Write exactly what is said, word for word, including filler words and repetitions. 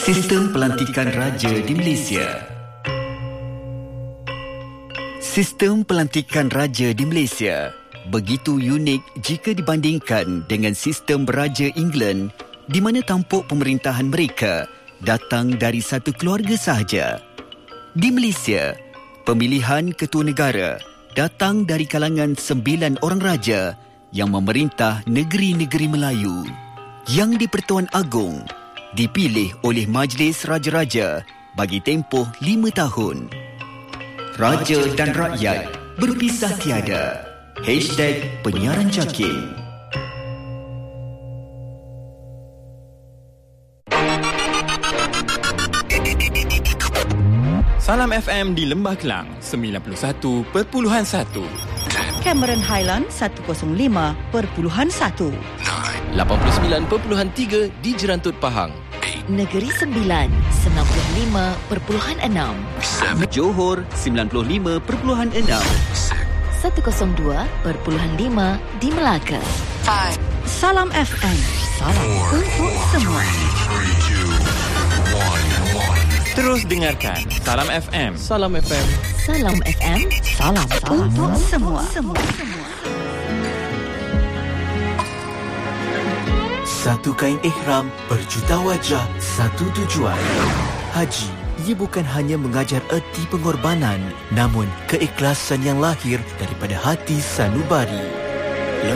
Sistem pelantikan raja di Malaysia. Sistem pelantikan raja di Malaysia begitu unik jika dibandingkan dengan sistem Raja England di mana tampuk pemerintahan mereka datang dari satu keluarga sahaja. Di Malaysia, pemilihan ketua negara datang dari kalangan sembilan orang raja yang memerintah negeri-negeri Melayu. Yang di-Pertuan Agong dipilih oleh Majlis Raja-Raja bagi tempoh lima tahun. Raja dan rakyat berpisah tiada. Hashtag penyiaran Jakin. Salam F M di Lembah Kelang sembilan puluh satu perpuluhan satu. Cameron Highland seratus lima perpuluhan satu. lapan puluh sembilan perpuluhan tiga di Jerantut Pahang. Negeri Sembilan sembilan puluh lima perpuluhan enam. Johor sembilan puluh lima perpuluhan enam. seratus dua perpuluhan lima di Melaka. Salam F M. Salam untuk semua. Terus dengarkan Salam F M. Salam F M. Salam F M. Salam, salam untuk semua. semua. Satu kain ihram, berjuta wajah, satu tujuan. Haji, ia bukan hanya mengajar erti pengorbanan, namun keikhlasan yang lahir daripada hati sanubari.